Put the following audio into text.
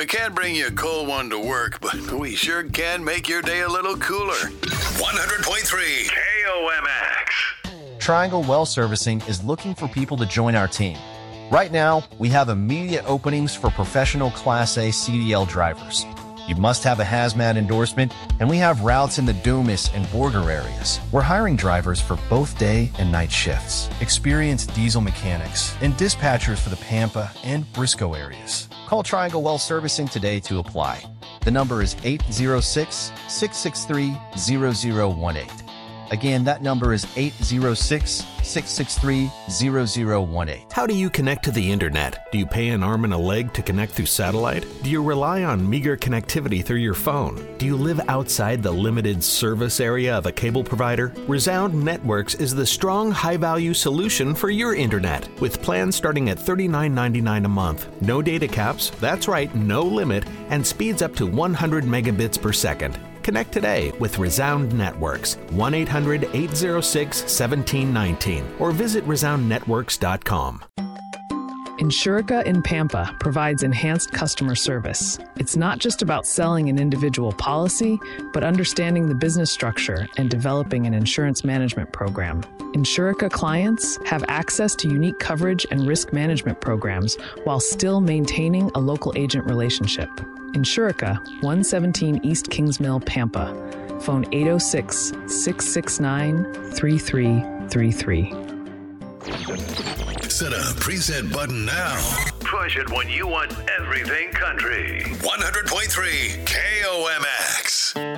We can't bring you a cold one to work, but we sure can make your day a little cooler. 100.3 KOMX. Triangle Well Servicing is looking for people to join our team. Right now, we have immediate openings for professional Class A CDL drivers. You must have a hazmat endorsement, and we have routes in the Dumas and Borger areas. We're hiring drivers for both day and night shifts, experienced diesel mechanics, and dispatchers for the Pampa and Briscoe areas. Call Triangle Well Servicing today to apply. The number is 806-663-0018. Again, that number is 806-663-0018. How do you connect to the internet? Do you pay an arm and a leg to connect through satellite? Do you rely on meager connectivity through your phone? Do you live outside the limited service area of a cable provider? Resound Networks is the strong, high-value solution for your internet, with plans starting at $39.99 a month. No data caps, that's right, no limit, and speeds up to 100 megabits per second. Connect today with Resound Networks, 1-800-806-1719, or visit resoundnetworks.com. Insurica in Pampa provides enhanced customer service. It's not just about selling an individual policy, but understanding the business structure and developing an insurance management program. Insurica clients have access to unique coverage and risk management programs while still maintaining a local agent relationship. Insurica, 117 East Kings Mill, Pampa. Phone 806-669-3333. Set a preset button now. Push it when you want everything country. 100.3 KOMX.